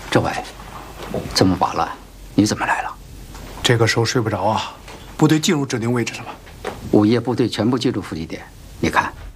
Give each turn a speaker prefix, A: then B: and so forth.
A: 政委，这么晚了，你怎么来了？
B: 这个时候睡不着啊，部队进入指定位置了吗？
A: 午夜部队全部进入伏击点，你看。